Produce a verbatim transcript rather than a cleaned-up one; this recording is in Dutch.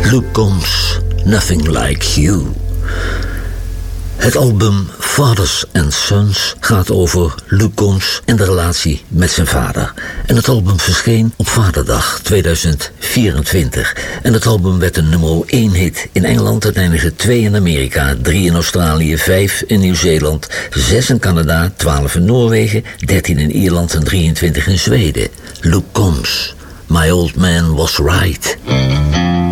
Luke Combs, Nothing Like You. Het album Fathers and Sons gaat over Luke Combs en de relatie met zijn vader. En het album verscheen op Vaderdag tweeduizend vierentwintig. En het album werd een nummer één hit in Engeland, uiteindelijk twee in Amerika, drie in Australië, vijf in Nieuw-Zeeland, zes in Canada, twaalf in Noorwegen, dertien in Ierland en drieëntwintig in Zweden. Luke Combs, My Old Man Was Right.